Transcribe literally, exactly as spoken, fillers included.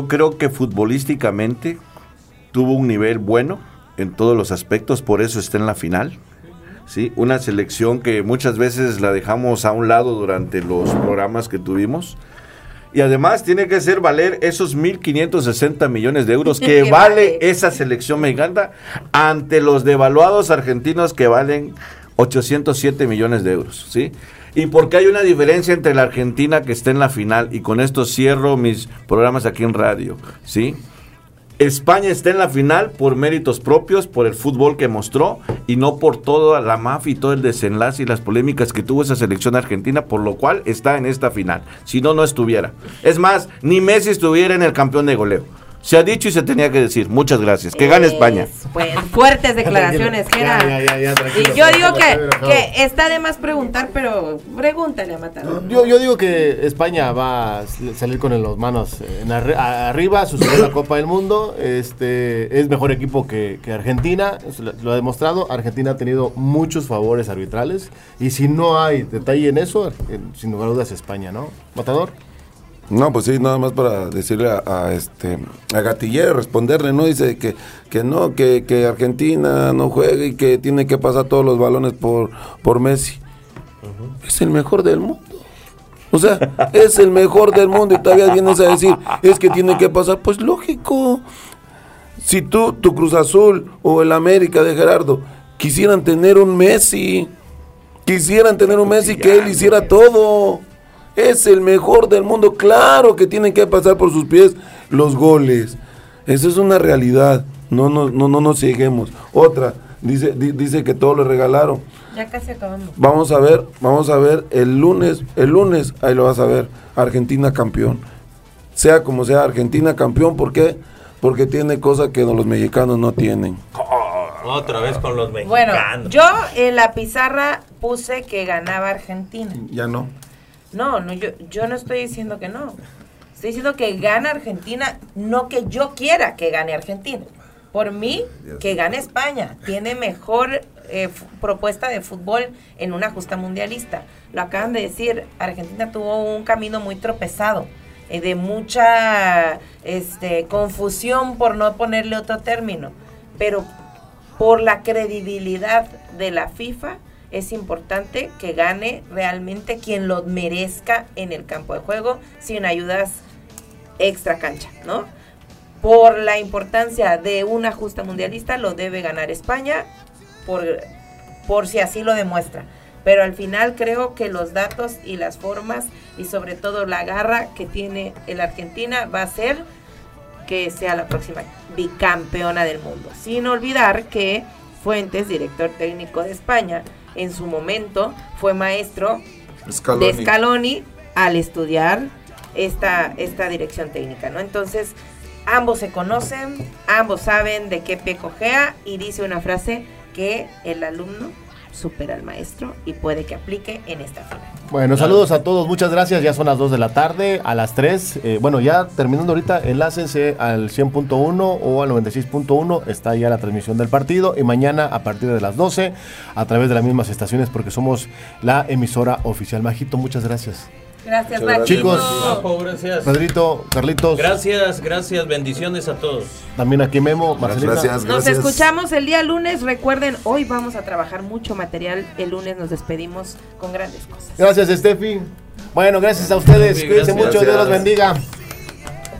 yo creo que futbolísticamente tuvo un nivel bueno en todos los aspectos, por eso está en la final. Sí, una selección que muchas veces la dejamos a un lado durante los programas que tuvimos. Y además tiene que hacer valer esos mil quinientos sesenta millones de euros que vale, vale esa selección mexicana ante los devaluados argentinos que valen ochocientos siete millones de euros, ¿sí? Y porque hay una diferencia entre la Argentina que está en la final, y con esto cierro mis programas aquí en radio, ¿sí? España está en la final por méritos propios, por el fútbol que mostró, y no por toda la mafia y todo el desenlace y las polémicas que tuvo esa selección argentina, por lo cual está en esta final. Si no, no estuviera. Es más, ni Messi estuviera en el campeón de goleo. Se ha dicho y se tenía que decir. Muchas gracias. Que gane España. Pues, fuertes declaraciones, Gera. Ya, ya, ya, y yo digo que, que está de más preguntar, pero pregúntale a Matador. Yo, yo digo que España va a salir con las manos en arri- arriba, sucedió la Copa del Mundo. Este es mejor equipo que, que Argentina, lo, lo ha demostrado. Argentina ha tenido muchos favores arbitrales. Y si no hay detalle en eso, sin lugar a dudas España, ¿no? Matador. No, pues sí, nada más para decirle a, a este a Gatillero, responderle, ¿no? Dice que, que no, que, que Argentina no juega y que tiene que pasar todos los balones por, por Messi. Uh-huh. Es el mejor del mundo. O sea, es el mejor del mundo y todavía vienes a decir, es que tiene que pasar. Pues lógico. Si tú, tu Cruz Azul o el América de Gerardo quisieran tener un Messi, quisieran tener un Messi que él hiciera todo. Es el mejor del mundo, claro que tienen que pasar por sus pies los goles. Eso es una realidad, no no no no nos cieguemos. Otra, dice di, dice que todo le regalaron. Ya casi acabamos. Vamos a ver, vamos a ver el lunes, el lunes ahí lo vas a ver, Argentina campeón. Sea como sea, Argentina campeón, ¿por qué? Porque tiene cosas que los mexicanos no tienen. Otra vez con los mexicanos. Bueno, yo en la pizarra puse que ganaba Argentina. Ya no. No, no, yo, yo no estoy diciendo que no. Estoy diciendo que gana Argentina, no que yo quiera que gane Argentina. Por mí, que gane España. Tiene mejor eh, f- propuesta de fútbol en una justa mundialista. Lo acaban de decir, Argentina tuvo un camino muy tropezado, eh, de mucha este, confusión, por no ponerle otro término. Pero por la credibilidad de la FIFA, es importante que gane realmente quien lo merezca en el campo de juego, sin ayudas extra cancha, ¿no? Por la importancia de una justa mundialista, lo debe ganar España, por, por si así lo demuestra. Pero al final creo que los datos y las formas, y sobre todo la garra que tiene el Argentina, va a ser que sea la próxima bicampeona del mundo. Sin olvidar que Fuentes, director técnico de España, en su momento fue maestro Scaloni. de Scaloni al estudiar esta, esta dirección técnica, ¿no? Entonces, ambos se conocen, ambos saben de qué pie cojea, y dice una frase que el alumno supera al maestro y puede que aplique en esta final. Bueno, saludos a todos, muchas gracias, ya son las dos de la tarde, a las tres, eh, bueno, ya terminando ahorita, enlácense al cien punto uno o al noventa y seis punto uno, está ya la transmisión del partido, y mañana a partir de las doce, a través de las mismas estaciones, porque somos la emisora oficial. Majito, muchas gracias. Gracias, Max. Chicos, Papo, gracias. Pedrito, Carlitos. Gracias, gracias, bendiciones a todos. También aquí Memo, Marcelita. Gracias, Nos gracias. escuchamos el día lunes. Recuerden, hoy vamos a trabajar mucho material. El lunes nos despedimos con grandes cosas. Gracias, Steffi. Bueno, gracias a ustedes. Sí, Cuídense gracias. mucho, Dios los bendiga.